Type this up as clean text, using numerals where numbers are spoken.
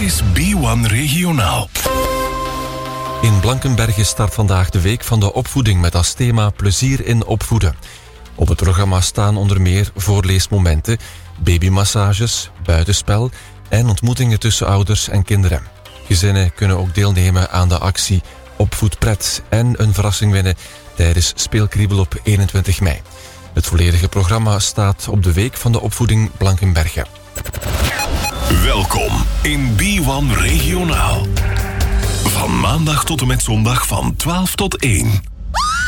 is B1 Regionaal. In Blankenberge start vandaag de Week van de Opvoeding met als thema plezier in opvoeden. Op het programma staan onder meer voorleesmomenten, babymassages, buitenspel en ontmoetingen tussen ouders en kinderen. Gezinnen kunnen ook deelnemen aan de actie Opvoedpret en een verrassing winnen tijdens Speelkriebel op 21 mei. Het volledige programma staat op de Week van de Opvoeding Blankenberge. Welkom in B1 Regionaal. Van maandag tot en met zondag van 12 tot 1.